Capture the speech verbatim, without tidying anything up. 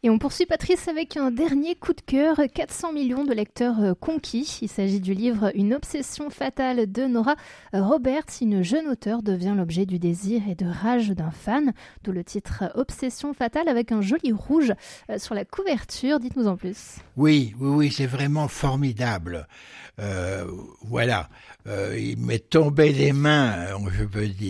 Et on poursuit Patrice avec un dernier coup de cœur, quatre cents millions de lecteurs conquis. Il s'agit du livre Une obsession fatale de Nora Roberts. Une jeune auteure devient l'objet du désir et de rage d'un fan, d'où le titre Obsession fatale avec un joli rouge sur la couverture. Dites-nous en plus. Oui, oui, oui, c'est vraiment formidable. Euh, voilà, euh, il m'est tombé des mains, je peux dire.